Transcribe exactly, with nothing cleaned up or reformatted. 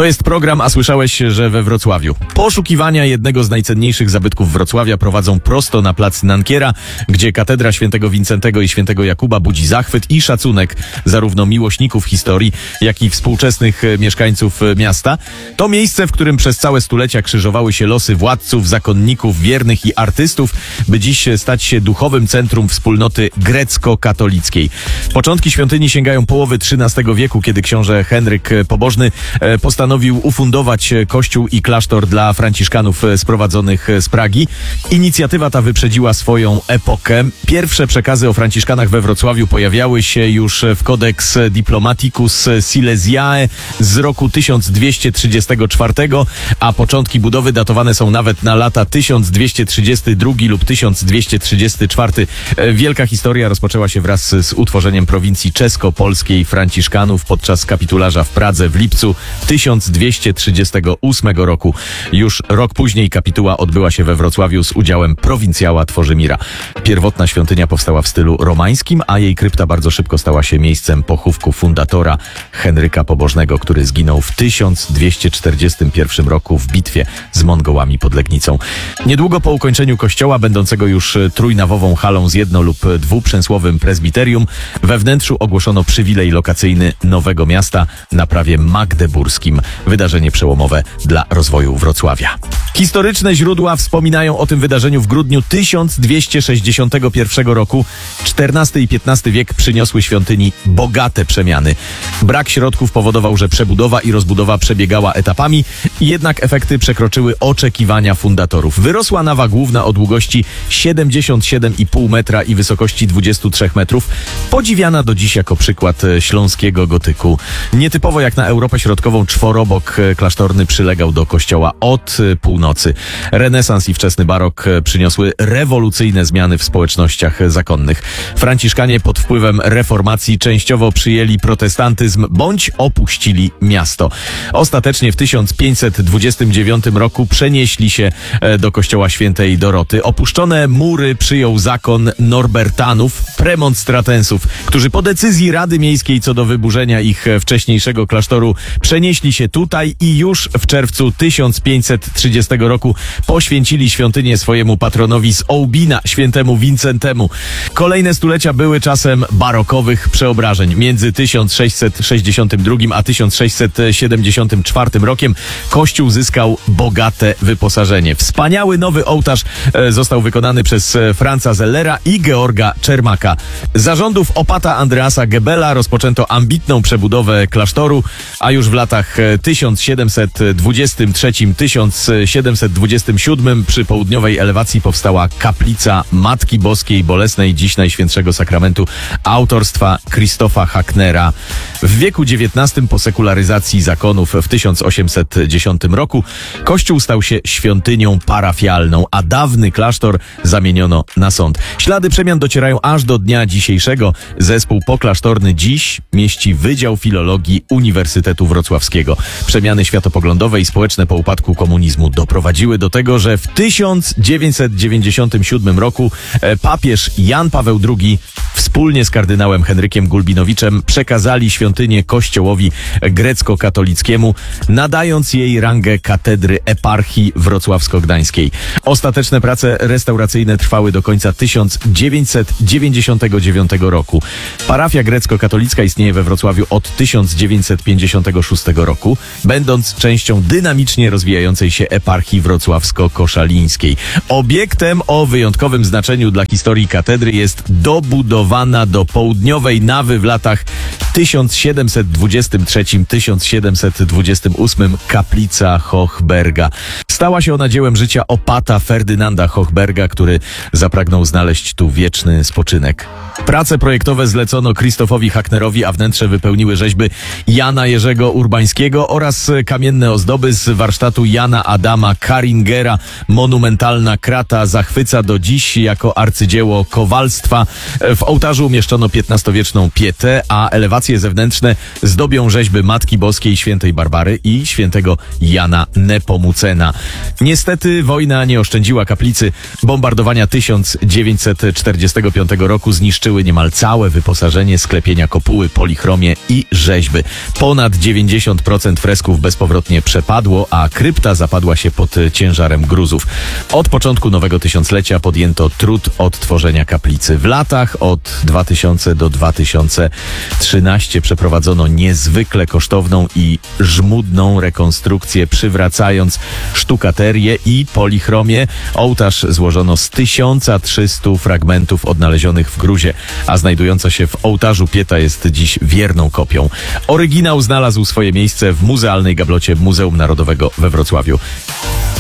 To jest program, a słyszałeś, że we Wrocławiu. Poszukiwania jednego z najcenniejszych zabytków Wrocławia prowadzą prosto na plac Nankiera, gdzie katedra świętego Wincentego i świętego Jakuba budzi zachwyt i szacunek zarówno miłośników historii, jak i współczesnych mieszkańców miasta. To miejsce, w którym przez całe stulecia krzyżowały się losy władców, zakonników, wiernych i artystów, by dziś stać się duchowym centrum wspólnoty grecko-katolickiej. Początki świątyni sięgają połowy trzynastego wieku, kiedy książę Henryk Pobożny postanowił ufundować kościół i klasztor dla franciszkanów sprowadzonych z Pragi. Inicjatywa ta wyprzedziła swoją epokę. Pierwsze przekazy o franciszkanach we Wrocławiu pojawiały się już w Codex Diplomaticus Silesiae z roku tysiąc dwieście trzydziestego czwartego, a początki budowy datowane są nawet na lata tysiąc dwieście trzydziesty drugi lub tysiąc dwieście trzydziesty czwarty. Wielka historia rozpoczęła się wraz z utworzeniem prowincji czesko-polskiej franciszkanów podczas kapitularza w Pradze w lipcu tysiąc dwieście trzydziestego ósmego roku. Już rok później kapituła odbyła się we Wrocławiu z udziałem prowincjała Tworzymira. Pierwotna świątynia powstała w stylu romańskim, a jej krypta bardzo szybko stała się miejscem pochówku fundatora Henryka Pobożnego, który zginął w tysiąc dwieście czterdziestym pierwszym roku w bitwie z Mongołami pod Legnicą. Niedługo po ukończeniu kościoła, będącego już trójnawową halą z jedno- lub dwuprzęsłowym prezbiterium, we wnętrzu ogłoszono przywilej lokacyjny Nowego Miasta na prawie magdeburskim. Wydarzenie przełomowe dla rozwoju Wrocławia. Historyczne źródła wspominają o tym wydarzeniu w grudniu tysiąc dwieście sześćdziesiątego pierwszego roku. czternasty i piętnasty wiek przyniosły świątyni bogate przemiany. Brak środków powodował, że przebudowa i rozbudowa przebiegała etapami, jednak efekty przekroczyły oczekiwania fundatorów. Wyrosła nawa główna o długości siedemdziesiąt siedem i pół metra i wysokości dwadzieścia trzy metrów, podziwiana do dziś jako przykład śląskiego gotyku. Nietypowo jak na Europę Środkową czworobok klasztorny przylegał do kościoła od północy. Renesans i wczesny barok przyniosły rewolucyjne zmiany w społecznościach zakonnych. Franciszkanie pod wpływem reformacji częściowo przyjęli protestantyzm bądź opuścili miasto. Ostatecznie w tysiąc pięćset dwudziestym dziewiątym roku przenieśli się do kościoła świętej Doroty. Opuszczone mury przyjął zakon Norbertanów, premonstratensów, którzy po decyzji Rady Miejskiej co do wyburzenia ich wcześniejszego klasztoru przenieśli się tutaj i już w czerwcu tysiąc pięćset trzydziestego roku poświęcili świątynię swojemu patronowi z Ołbina, świętemu Wincentemu. Kolejne stulecia były czasem barokowych przeobrażeń. Między tysiąc sześćset sześćdziesiątym drugim a tysiąc sześćset siedemdziesiątym czwartym rokiem kościół zyskał bogate wyposażenie. Wspaniały nowy ołtarz e, został wykonany przez Franza Zellera i Georga Czermaka. Za rządów opata Andreasa Gebela rozpoczęto ambitną przebudowę klasztoru, a już w latach tysiąc siedemset dwudziestym trzecim do tysiąc siedemset dwudziestym siódmym przy południowej elewacji powstała kaplica Matki Boskiej Bolesnej, dziś Najświętszego Sakramentu, autorstwa Krzysztofa Hacknera. W wieku dziewiętnastym po sekularyzacji zakonów w tysiąc osiemset dziesiątym roku kościół stał się świątynią parafialną, a dawny klasztor zamieniono na sąd. Ślady przemian docierają aż do dnia dzisiejszego. Zespół poklasztorny dziś mieści Wydział Filologii Uniwersytetu Wrocławskiego. Przemiany światopoglądowe i społeczne po upadku komunizmu doprowadziły do tego, że w tysiąc dziewięćset dziewięćdziesiątym siódmym roku papież Jan Paweł drugi wspólnie z kardynałem Henrykiem Gulbinowiczem przekazali świątynię kościołowi grecko-katolickiemu, nadając jej rangę katedry eparchii wrocławsko-gdańskiej. Ostateczne prace restauracyjne trwały do końca tysiąc dziewięćset dziewięćdziesiątego dziewiątego roku. Parafia grecko-katolicka istnieje we Wrocławiu od tysiąc dziewięćset pięćdziesiątego szóstego roku, będąc częścią dynamicznie rozwijającej się eparchii wrocławsko-koszalińskiej. Obiektem o wyjątkowym znaczeniu dla historii katedry jest dobudowana do południowej nawy w latach tysiąc siedemset dwudziestym trzecim do tysiąc siedemset dwudziestym ósmym kaplica Hochberga. Stała się ona dziełem życia opata Ferdynanda Hochberga, który zapragnął znaleźć tu wieczny spoczynek. Prace projektowe zlecono Krzysztofowi Hacknerowi, a wnętrze wypełniły rzeźby Jana Jerzego Urbańskiego oraz kamienne ozdoby z warsztatu Jana Adama Karingera. Monumentalna krata zachwyca do dziś jako arcydzieło kowalstwa. W ołtarzu umieszczono piętnastowieczną pietę, a elewacje zewnętrzne zdobią rzeźby Matki Boskiej, świętej Barbary i świętego Jana Nepomucena. Niestety wojna nie oszczędziła kaplicy. Bombardowania tysiąc dziewięćset czterdziestego piątego roku zniszczyły niemal całe wyposażenie, sklepienia, kopuły, polichromie i rzeźby. Ponad dziewięćdziesiąt procent procent fresków bezpowrotnie przepadło, a krypta zapadła się pod ciężarem gruzów. Od początku nowego tysiąclecia podjęto trud odtworzenia kaplicy. W latach od dwa tysiące do dwa tysiące trzynaście przeprowadzono niezwykle kosztowną i żmudną rekonstrukcję, przywracając sztukaterię i polichromię. Ołtarz złożono z tysiąca trzystu fragmentów odnalezionych w gruzie, a znajdująca się w ołtarzu pieta jest dziś wierną kopią. Oryginał znalazł swoje miejsce w muzealnej gablocie Muzeum Narodowego we Wrocławiu.